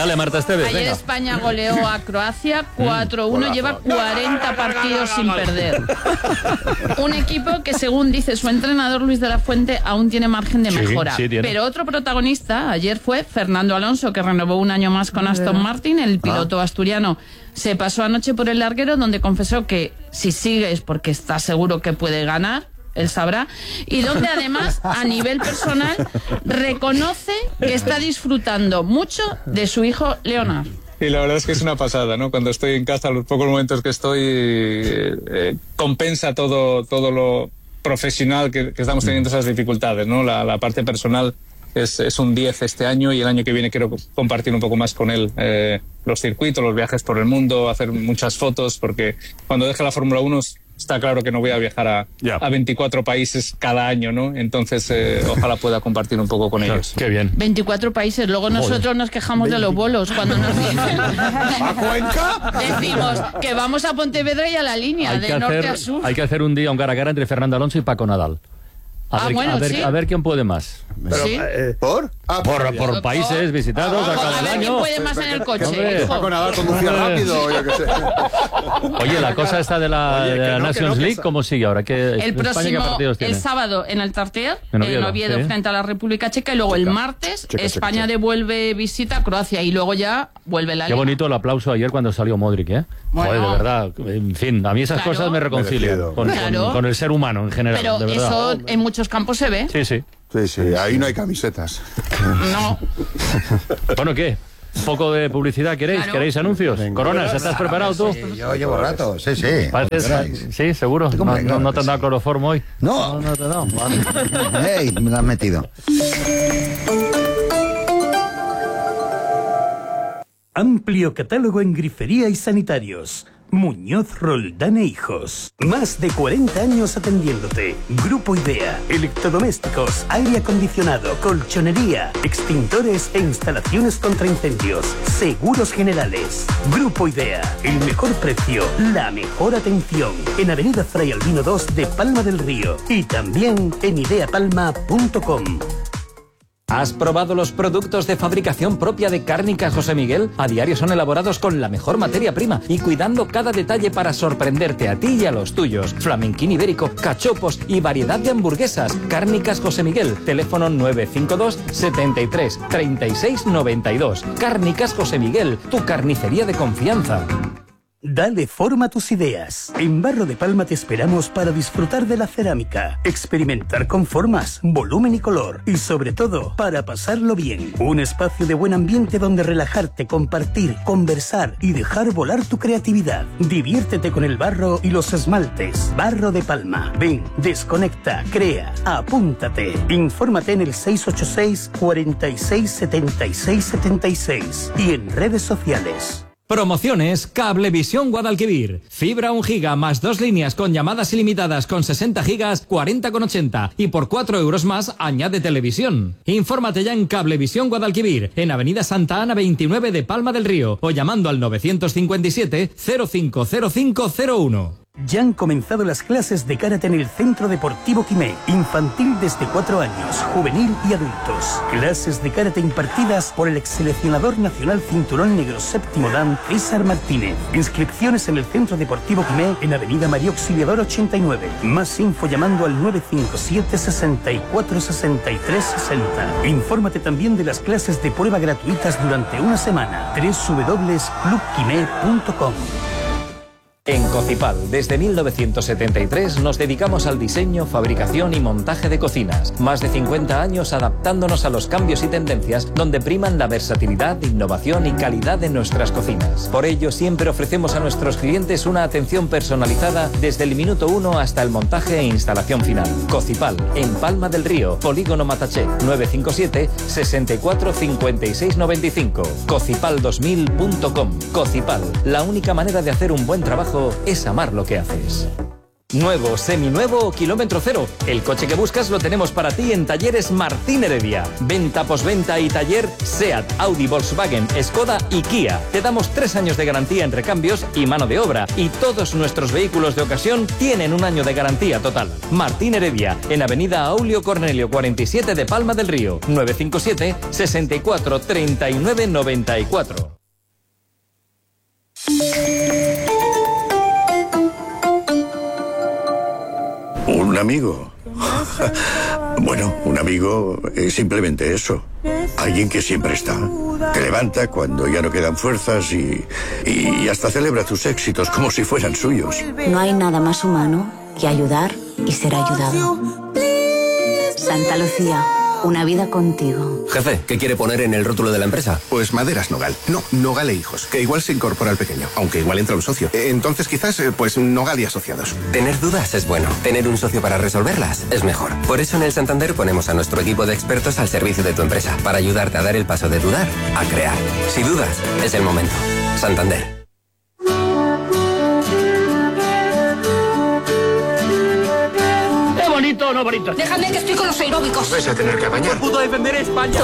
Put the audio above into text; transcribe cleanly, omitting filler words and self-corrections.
Dale, Marta Esteves, Ayer venga. España goleó a Croacia 4-1, lleva 40 partidos sin perder. Un equipo que, según dice su entrenador Luis de la Fuente, aún tiene margen de mejora. Sí, tiene. Pero otro protagonista ayer fue Fernando Alonso, que renovó un año más con Aston Martin. El piloto asturiano se pasó anoche por el larguero, donde confesó que si sigue es porque está seguro que puede ganar. Él sabrá, y donde además a nivel personal reconoce que está disfrutando mucho de su hijo Leonard. Y la verdad es que es una pasada, ¿no? Cuando estoy en casa, los pocos momentos que estoy, compensa todo lo profesional que estamos teniendo esas dificultades, ¿no? La parte personal es un 10 este año, y el año que viene quiero compartir un poco más con él los circuitos, los viajes por el mundo, hacer muchas fotos, porque cuando deje la Fórmula 1 está claro que no voy a viajar a 24 países cada año, ¿no? Entonces, ojalá pueda compartir un poco con ellos. Qué bien. 24 países, luego nosotros nos quejamos de los bolos cuando nos dicen. ¿A Cuenca? Decimos que vamos a Pontevedra y a la línea, de norte a sur. Hay que hacer un día un cara a cara entre Fernando Alonso y Paco Nadal. A ver quién puede más. Pero, ¿Sí? ¿Por? Por países visitados a cada A ver quién año. puede más en el coche. Hombre. hijo. Paco Nadal conducía rápido, yo qué sé. Oye, la cosa esta de la Nations League, ¿cómo sigue ahora? El España, ¿qué próximo, partidos tiene? el sábado en el Tartier, En en Oviedo, Oviedo, sí. frente a la República Checa, y luego el martes España devuelve visita a Croacia, y luego ya vuelve la Qué Liga. bonito el aplauso ayer cuando salió Modric, ¿eh? Bueno. Joder, de verdad. En fin, a mí esas Claro. cosas me reconcilian Merecido. con el ser humano en general, Pero de verdad. eso en muchos campos se ve. Sí, sí. Sí, ahí no hay camisetas. No. Bueno, ¿qué? ¿Un poco de publicidad queréis? Claro. ¿Queréis anuncios? Coronas, ¿estás preparado tú? Sí, yo llevo rato, sí. Pareces- Sí, seguro. No te han dado cloroformo hoy. No, No te han dado. Vale. ey, me lo has metido. Amplio catálogo en grifería y sanitarios. Muñoz Roldán e Hijos. Más de 40 años atendiéndote. Grupo Idea. Electrodomésticos, aire acondicionado, colchonería, extintores e instalaciones contra incendios. Seguros generales. Grupo Idea. El mejor precio, la mejor atención. En Avenida Fray Albino 2 de Palma del Río. Y también en ideapalma.com. ¿Has probado los productos de fabricación propia de Cárnicas José Miguel? A diario son elaborados con la mejor materia prima y cuidando cada detalle para sorprenderte a ti y a los tuyos. Flamenquín ibérico, cachopos y variedad de hamburguesas. Cárnicas José Miguel, teléfono 952 73 36 92. Cárnicas José Miguel, tu carnicería de confianza. Dale forma a tus ideas. En Barro de Palma te esperamos para disfrutar de la cerámica, experimentar con formas, volumen y color, y sobre todo, para pasarlo bien. Un espacio de buen ambiente donde relajarte, compartir, conversar y dejar volar tu creatividad. Diviértete con el barro y los esmaltes. Barro de Palma. Ven, desconecta, crea, apúntate. Infórmate en el 686 46 76 76 y en redes sociales. Promociones Cablevisión Guadalquivir. Fibra 1 giga más 2 líneas con llamadas ilimitadas con 60 gigas, 40,80. Y por 4 euros más, añade televisión. Infórmate ya en Cablevisión Guadalquivir, en Avenida Santa Ana 29 de Palma del Río, o llamando al 957 050501. Ya han comenzado las clases de karate en el Centro Deportivo Quimé, infantil desde 4 años, juvenil y adultos. Clases de karate impartidas por el exseleccionador nacional cinturón negro séptimo dan, César Martínez. Inscripciones en el Centro Deportivo Quimé en Avenida María Auxiliadora 89. Más info llamando al 957 64 63 60. Infórmate también de las clases de prueba gratuitas durante una semana. www.clubquimé.com. En Cocipal, desde 1973 nos dedicamos al diseño, fabricación y montaje de cocinas. Más de 50 años adaptándonos a los cambios y tendencias donde priman la versatilidad, innovación y calidad de nuestras cocinas. Por ello, siempre ofrecemos a nuestros clientes una atención personalizada desde el minuto 1 hasta el montaje e instalación final. Cocipal, en Palma del Río, Polígono Mataché, 957 64 56 95. Cocipal2000.com. Cocipal, la única manera de hacer un buen trabajo es amar lo que haces. Nuevo, seminuevo o kilómetro cero. El coche que buscas lo tenemos para ti en Talleres Martín Heredia. Venta, posventa y taller SEAT, Audi, Volkswagen, Skoda y Kia. Te damos 3 años de garantía en recambios y mano de obra. Y todos nuestros vehículos de ocasión tienen 1 año de garantía total. Martín Heredia, en Avenida Aulio Cornelio 47 de Palma del Río. 957 64 39 94. ¿Un amigo? Bueno, un amigo es simplemente eso. Alguien que siempre está. Te levanta cuando ya no quedan fuerzas y hasta celebra tus éxitos como si fueran suyos. No hay nada más humano que ayudar y ser ayudado. Santa Lucía, una vida contigo. Jefe, ¿qué quiere poner en el rótulo de la empresa? Pues Maderas Nogal. No, Nogal e Hijos, que igual se incorpora al pequeño, aunque igual entra un socio. Entonces quizás, pues Nogal y Asociados. Tener dudas es bueno. Tener un socio para resolverlas es mejor. Por eso en el Santander ponemos a nuestro equipo de expertos al servicio de tu empresa, para ayudarte a dar el paso de dudar a crear. Si dudas, es el momento. Santander. ¿Es bonito o no bonito? Déjame que estoy con los aeróbicos. Vais a tener que bañar. No pudo defender España.